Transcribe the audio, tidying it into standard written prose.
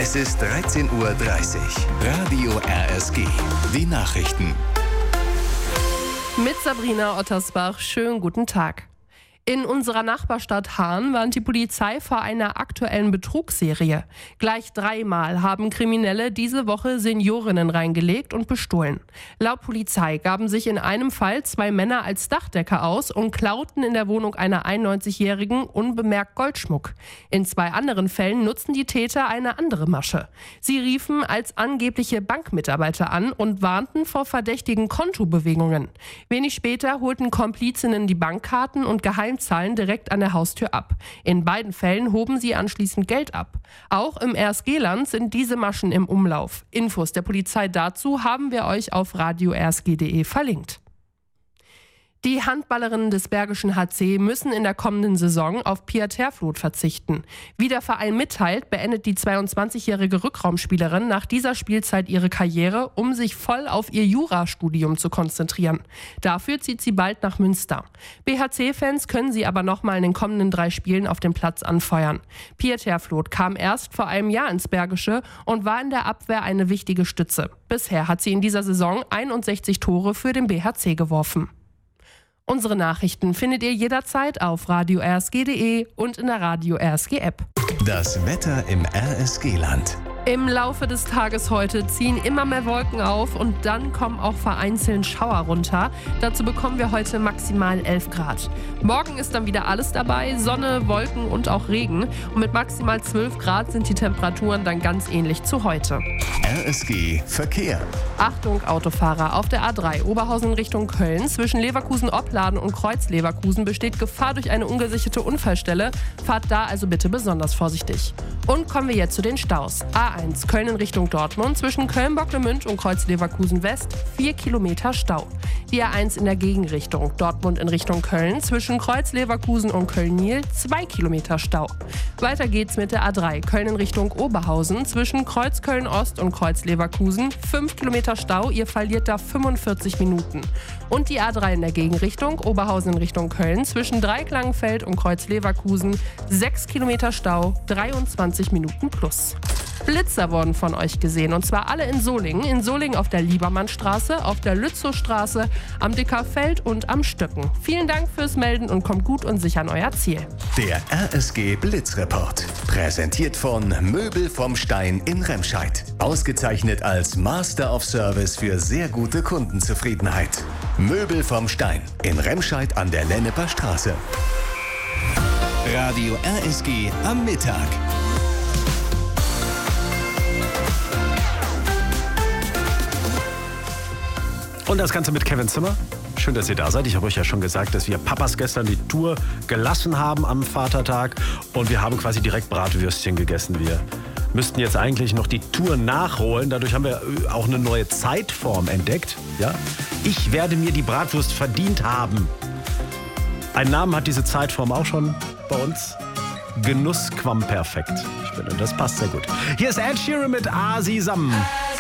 Es ist 13:30 Uhr. Radio RSG. Die Nachrichten. Mit Sabrina Ottersbach. Schönen guten Tag. In unserer Nachbarstadt Haan warnt die Polizei vor einer aktuellen Betrugsserie. Gleich 3-mal haben Kriminelle diese Woche Seniorinnen reingelegt und bestohlen. Laut Polizei gaben sich in einem Fall 2 Männer als Dachdecker aus und klauten in der Wohnung einer 91-Jährigen unbemerkt Goldschmuck. In 2 anderen Fällen nutzten die Täter eine andere Masche. Sie riefen als angebliche Bankmitarbeiter an und warnten vor verdächtigen Kontobewegungen. Wenig später holten Komplizinnen die Bankkarten und Geheimzahlen direkt an der Haustür ab. In beiden Fällen hoben sie anschließend Geld ab. Auch im RSG-Land sind diese Maschen im Umlauf. Infos der Polizei dazu haben wir euch auf radio-rsg.de verlinkt. Die Handballerinnen des Bergischen HC müssen in der kommenden Saison auf Pia Terfloth verzichten. Wie der Verein mitteilt, beendet die 22-jährige Rückraumspielerin nach dieser Spielzeit ihre Karriere, um sich voll auf ihr Jurastudium zu konzentrieren. Dafür zieht sie bald nach Münster. BHC-Fans können sie aber nochmal in den kommenden 3 Spielen auf dem Platz anfeuern. Pia Terfloth kam erst vor einem Jahr ins Bergische und war in der Abwehr eine wichtige Stütze. Bisher hat sie in dieser Saison 61 Tore für den BHC geworfen. Unsere Nachrichten findet ihr jederzeit auf radio-rsg.de und in der Radio RSG App. Das Wetter im RSG-Land. Im Laufe des Tages heute ziehen immer mehr Wolken auf und dann kommen auch vereinzelt Schauer runter. Dazu bekommen wir heute maximal 11 Grad. Morgen ist dann wieder alles dabei, Sonne, Wolken und auch Regen. Und mit maximal 12 Grad sind die Temperaturen dann ganz ähnlich zu heute. RSG Verkehr. Achtung Autofahrer, auf der A3 Oberhausen Richtung Köln zwischen Leverkusen-Opladen und Kreuz-Leverkusen besteht Gefahr durch eine ungesicherte Unfallstelle. Fahrt da also bitte besonders vorsichtig. Und kommen wir jetzt zu den Staus. A1 Köln in Richtung Dortmund zwischen Köln-Bocklemünd und Kreuz-Leverkusen West 4 Kilometer Stau. Die A1 in der Gegenrichtung Dortmund in Richtung Köln zwischen Kreuz-Leverkusen und Köln-Niel 2 Kilometer Stau. Weiter geht's mit der A3 Köln in Richtung Oberhausen zwischen Kreuz-Köln-Ost und Kreuz-Leverkusen 5 Kilometer Stau, ihr verliert da 45 Minuten. Und die A3 in der Gegenrichtung Oberhausen in Richtung Köln zwischen Dreiklangenfeld und Kreuz-Leverkusen 6 Kilometer Stau, 23 Minuten plus. Blitzer wurden von euch gesehen und zwar alle in Solingen. In Solingen auf der Liebermannstraße, auf der Lützowstraße, am Dickerfeld und am Stöcken. Vielen Dank fürs Melden und kommt gut und sicher an euer Ziel. Der RSG Blitzreport. Präsentiert von Möbel vom Stein in Remscheid. Ausgezeichnet als Master of Service für sehr gute Kundenzufriedenheit. Möbel vom Stein in Remscheid an der Lenneper Straße. Radio RSG am Mittag. Und das Ganze mit Kevin Zimmer. Schön, dass ihr da seid. Ich habe euch ja schon gesagt, dass wir Papas gestern die Tour gelassen haben am Vatertag. Und wir haben quasi direkt Bratwürstchen gegessen. Wir müssten jetzt eigentlich noch die Tour nachholen. Dadurch haben wir auch eine neue Zeitform entdeckt. Ja? Ich werde mir die Bratwurst verdient haben. Einen Namen hat diese Zeitform auch schon bei uns. Genussquamperfekt. Ich finde, das passt sehr gut. Hier ist Ed Sheeran mit Asi Sam.